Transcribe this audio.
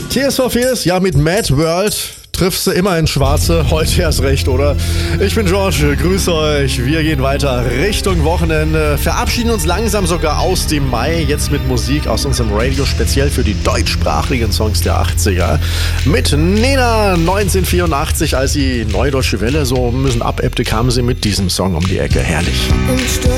Tears for Fears, ja, mit Mad World triffst du immer ins Schwarze, heute erst recht, oder? Ich bin George, grüße euch, wir gehen weiter Richtung Wochenende, verabschieden uns langsam sogar aus dem Mai, jetzt mit Musik aus unserem Radio, speziell für die deutschsprachigen Songs der 80er. Mit Nena 1984, als sie Neue Deutsche Welle so ein bisschen abebbte, kam sie mit diesem Song um die Ecke, herrlich.